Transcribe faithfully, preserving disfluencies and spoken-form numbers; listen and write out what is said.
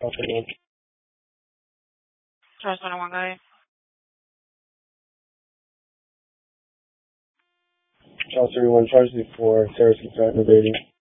Charles thirty-one. Charles twenty-one, go ahead. Charles thirty-one, charge me for terrorist threat and evading.